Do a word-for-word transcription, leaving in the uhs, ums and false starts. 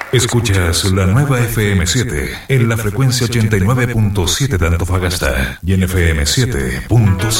Escuchas la nueva F M siete en la frecuencia ochenta y nueve punto siete de Antofagasta y en F M siete punto cero.